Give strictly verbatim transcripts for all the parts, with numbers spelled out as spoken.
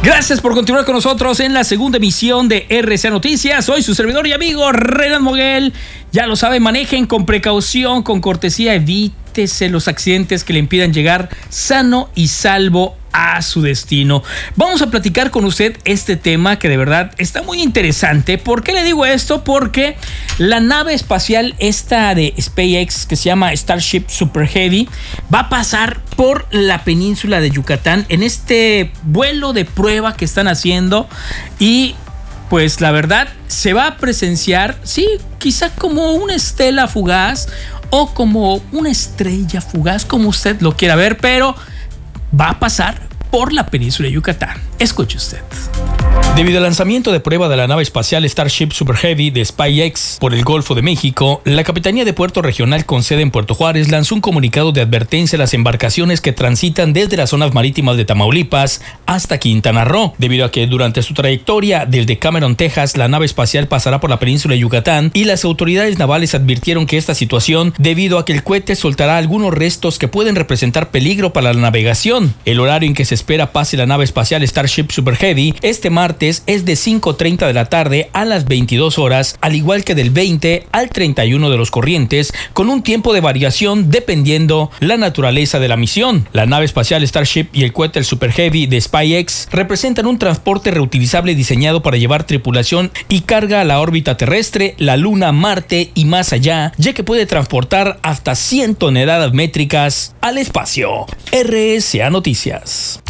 Gracias por continuar con nosotros en la segunda emisión de R C A Noticias. Soy su servidor y amigo Renan Moguel. Ya lo saben, manejen con precaución, con cortesía, evítese los accidentes que le impidan llegar sano y salvo a su destino. Vamos a platicar con usted este tema que de verdad está muy interesante. ¿Por qué le digo esto? Porque la nave espacial esta de SpaceX, que se llama Starship Super Heavy, va a pasar por la península de Yucatán en este vuelo de prueba que están haciendo. Y pues la verdad se va a presenciar, sí, quizá como una estela fugaz o como una estrella fugaz, como usted lo quiera ver, pero va a pasar por la península de Yucatán. Escuche usted. Debido al lanzamiento de prueba de la nave espacial Starship Super Heavy de SpaceX por el Golfo de México, la Capitanía de Puerto Regional con sede en Puerto Juárez lanzó un comunicado de advertencia a las embarcaciones que transitan desde las zonas marítimas de Tamaulipas hasta Quintana Roo, debido a que durante su trayectoria desde Cameron, Texas, la nave espacial pasará por la península de Yucatán, y las autoridades navales advirtieron que esta situación debido a que el cohete soltará algunos restos que pueden representar peligro para la navegación. El horario en que se espera pase la nave espacial Starship Super Heavy este martes es de cinco treinta de la tarde a las veintidós horas, al igual que del veinte al treinta y uno de los corrientes, con un tiempo de variación dependiendo la naturaleza de la misión. La nave espacial Starship y el cohete el Super Heavy de SpaceX representan un transporte reutilizable diseñado para llevar tripulación y carga a la órbita terrestre, la Luna, Marte y más allá, ya que puede transportar hasta cien toneladas métricas al espacio. R C A Noticias.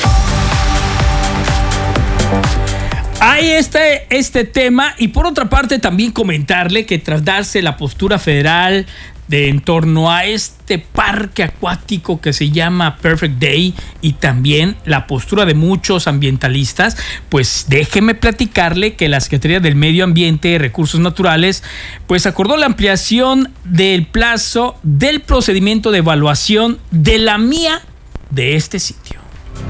Ahí está este tema, y por otra parte también comentarle que tras darse la postura federal de en torno a este parque acuático que se llama Perfect Day, y también la postura de muchos ambientalistas, pues déjeme platicarle que la Secretaría del Medio Ambiente y Recursos Naturales pues acordó la ampliación del plazo del procedimiento de evaluación de la mía de este sitio.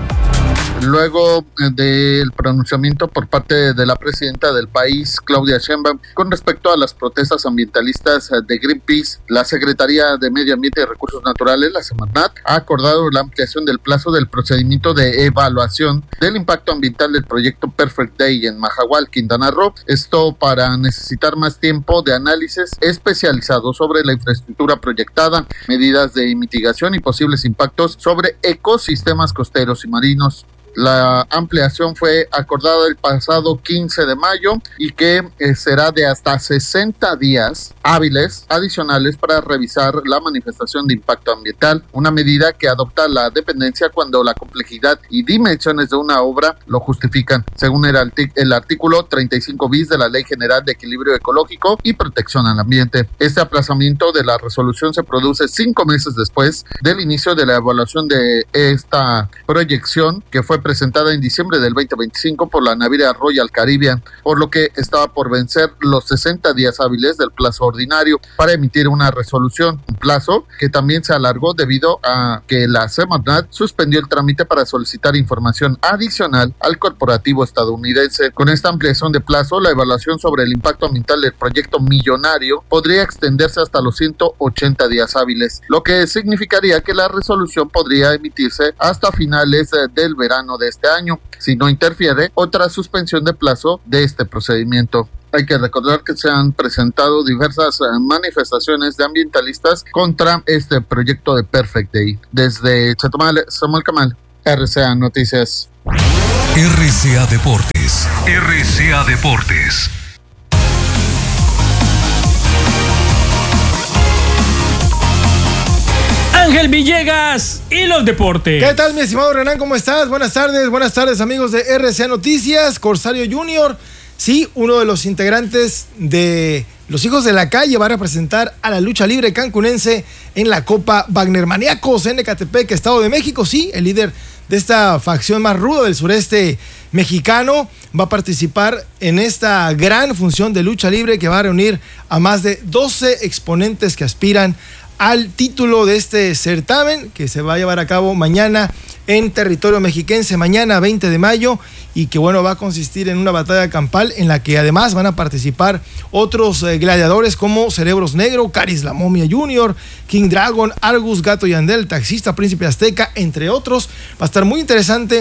Luego del pronunciamiento por parte de la presidenta del país, Claudia Sheinbaum, con respecto a las protestas ambientalistas de Greenpeace, la Secretaría de Medio Ambiente y Recursos Naturales, la Semarnat, ha acordado la ampliación del plazo del procedimiento de evaluación del impacto ambiental del proyecto Perfect Day en Mahahual, Quintana Roo. Esto para necesitar más tiempo de análisis especializado sobre la infraestructura proyectada, medidas de mitigación y posibles impactos sobre ecosistemas costeros y marinos. La ampliación fue acordada el pasado quince de mayo y que eh, será de hasta sesenta días hábiles adicionales para revisar la manifestación de impacto ambiental, una medida que adopta la dependencia cuando la complejidad y dimensiones de una obra lo justifican, según el, artic- el artículo treinta y cinco bis de la Ley General de Equilibrio Ecológico y Protección al Ambiente. Este aplazamiento de la resolución se produce cinco meses después del inicio de la evaluación de esta proyección, que fue presentada en diciembre del veinte veinticinco por la naviera Royal Caribbean, por lo que estaba por vencer los sesenta días hábiles del plazo ordinario para emitir una resolución, un plazo que también se alargó debido a que la Semarnat suspendió el trámite para solicitar información adicional al corporativo estadounidense. Con esta ampliación de plazo, la evaluación sobre el impacto ambiental del proyecto millonario podría extenderse hasta los ciento ochenta días hábiles, lo que significaría que la resolución podría emitirse hasta finales del verano de este año, si no interfiere otra suspensión de plazo de este procedimiento. Hay que recordar que se han presentado diversas manifestaciones de ambientalistas contra este proyecto de Perfect Day. Desde Chetumal, Samuel Camal, R C A Noticias. R C A Deportes. R C A Deportes. Ángel Villegas y los deportes. ¿Qué tal, mi estimado Renan? ¿Cómo estás? Buenas tardes, buenas tardes, amigos de R C A Noticias. Corsario Junior, sí, uno de los integrantes de los Hijos de la Calle, va a representar a la lucha libre cancunense en la Copa Wagner Maníacos en Ecatepec, Estado de México. Sí, el líder de esta facción más ruda del sureste mexicano va a participar en esta gran función de lucha libre que va a reunir a más de doce exponentes que aspiran al título de este certamen, que se va a llevar a cabo mañana en territorio mexiquense, mañana veinte de mayo, y que bueno, va a consistir en una batalla campal en la que además van a participar otros eh, gladiadores como Cerebros Negro, Caris la Momia Junior, King Dragon, Argus, Gato Yandel, Taxista, Príncipe Azteca, entre otros. Va a estar muy interesante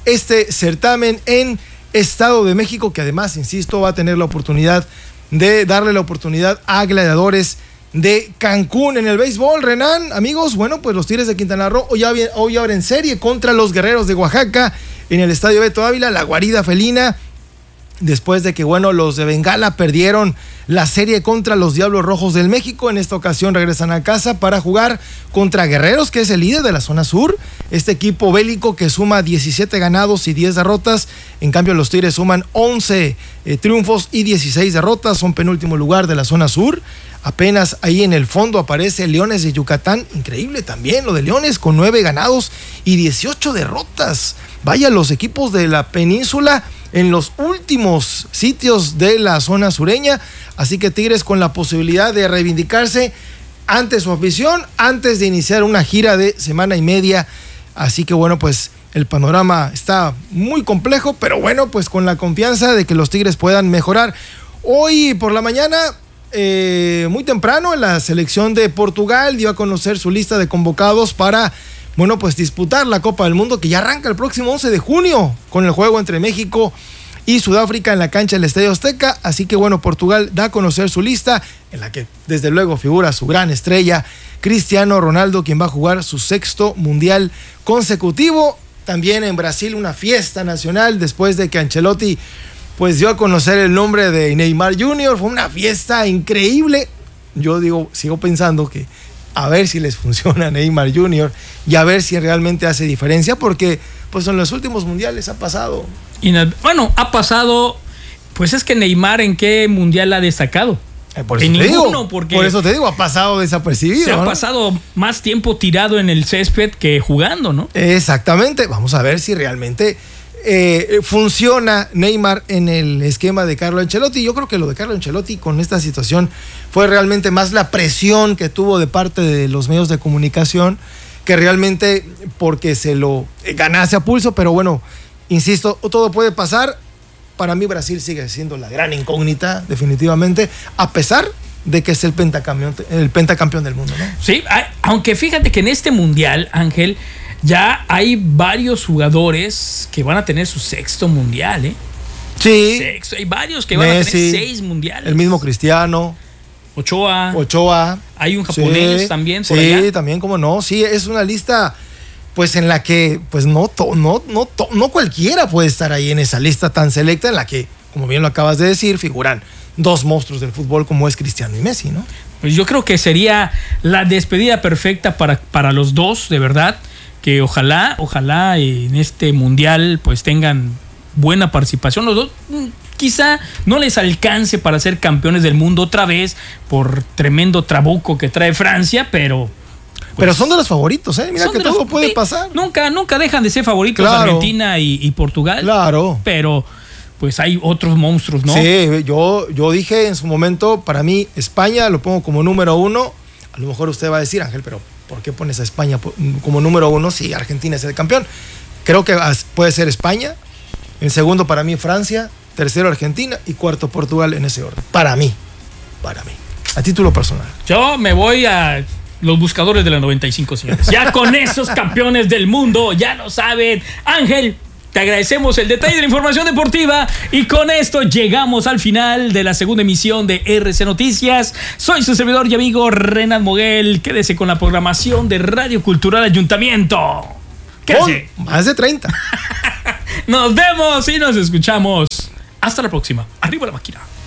este certamen en Estado de México, que además, insisto, va a tener la oportunidad de darle la oportunidad a Gladiadores de Cancún. En el béisbol, Renan, amigos, bueno, pues los Tigres de Quintana Roo hoy, hoy abren serie contra los Guerreros de Oaxaca en el Estadio Beto Ávila, la guarida felina, después de que, bueno, los de Bengala perdieron la serie contra los Diablos Rojos del México. En esta ocasión regresan a casa para jugar contra Guerreros, que es el líder de la zona sur, este equipo bélico que suma diecisiete ganados y diez derrotas. En cambio, los Tigres suman once eh, triunfos y dieciséis derrotas, son penúltimo lugar de la zona sur. Apenas ahí en el fondo aparece Leones de Yucatán, increíble también lo de Leones, con nueve ganados y dieciocho derrotas. Vaya, los equipos de la península en los últimos sitios de la zona sureña, así que Tigres con la posibilidad de reivindicarse ante su afición, antes de iniciar una gira de semana y media. Así que bueno, pues el panorama está muy complejo, pero bueno, pues con la confianza de que los Tigres puedan mejorar. Hoy por la mañana, eh, muy temprano, la selección de Portugal dio a conocer su lista de convocados para, bueno, pues disputar la Copa del Mundo, que ya arranca el próximo once de junio con el juego entre México y Sudáfrica en la cancha del Estadio Azteca. Así que bueno, Portugal da a conocer su lista, en la que desde luego figura su gran estrella Cristiano Ronaldo, quien va a jugar su sexto mundial consecutivo. También en Brasil una fiesta nacional después de que Ancelotti pues dio a conocer el nombre de Neymar junior Fue una fiesta increíble. Yo digo, sigo pensando que a ver si les funciona Neymar junior y a ver si realmente hace diferencia, porque pues en los últimos mundiales ha pasado. Y, bueno, ha pasado, pues es que Neymar, ¿en qué mundial ha destacado? Eh, por, eso en te ninguno, digo, porque por eso te digo, ha pasado desapercibido. Se ha ¿no? pasado más tiempo tirado en el césped que jugando, ¿no? Exactamente, vamos a ver si realmente eh, funciona Neymar en el esquema de Carlo Ancelotti. Yo creo que lo de Carlo Ancelotti con esta situación fue realmente más la presión que tuvo de parte de los medios de comunicación, que realmente porque se lo ganase a pulso. Pero bueno, insisto, todo puede pasar. Para mí Brasil sigue siendo la gran incógnita, definitivamente, a pesar de que es el pentacampeón, el pentacampeón del mundo, ¿no? Sí, aunque fíjate que en este mundial, Ángel, ya hay varios jugadores que van a tener su sexto mundial, ¿eh? Sí. Sexto. Hay varios que van Messi, a tener seis mundiales. El mismo Cristiano. Ochoa. Ochoa. Hay un japonés sí, también por sí, allá. también, cómo no. Sí, es una lista pues en la que pues no, to, no, no, to, no cualquiera puede estar ahí en esa lista tan selecta, en la que, como bien lo acabas de decir, figuran dos monstruos del fútbol como es Cristiano y Messi, ¿no? Pues yo creo que sería la despedida perfecta para, para los dos, de verdad, que ojalá, ojalá en este mundial pues tengan buena participación. Los dos quizá no les alcance para ser campeones del mundo otra vez por tremendo trabuco que trae Francia, pero... Pues, pero son de los favoritos, ¿eh? Mira que todo los, puede pasar. Nunca, nunca dejan de ser favoritos, claro. Argentina y, y Portugal. Claro. Pero pues hay otros monstruos, ¿no? Sí, yo, yo dije en su momento, para mí España lo pongo como número uno. A lo mejor usted va a decir, Ángel, pero ¿por qué pones a España como número uno si Argentina es el campeón? Creo que puede ser España. En segundo para mí Francia. Tercero Argentina y cuarto Portugal, en ese orden. Para mí, para mí. A título personal. Yo me voy a... los buscadores de la noventa y cinco, señores. Ya con esos campeones del mundo, ya lo saben. Ángel, te agradecemos el detalle de la información deportiva. Y con esto llegamos al final de la segunda emisión de R C Noticias. Soy su servidor y amigo Renan Moguel. Quédese con la programación de Radio Cultural Ayuntamiento. Quédese. Con más de treinta. Nos vemos y nos escuchamos. Hasta la próxima. Arriba la máquina.